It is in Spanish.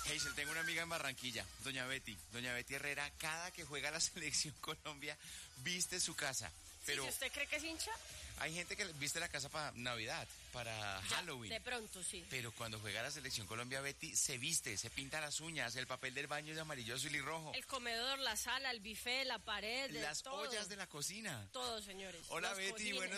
Hazel, tengo una amiga en Barranquilla, Doña Betty Herrera, cada que juega la selección Colombia, viste su casa. Pero ¿Sí, ¿usted cree que es hincha? hay gente que viste la casa para Navidad, para Halloween. De pronto, sí. Pero cuando juega la selección Colombia, Betty se viste, se pinta las uñas, el papel del baño es amarillo, azul y rojo. El comedor, la sala, el buffet, la pared, Las todo. ollas de la cocina. Todo, señores. Hola Los Betty, cojines. buenos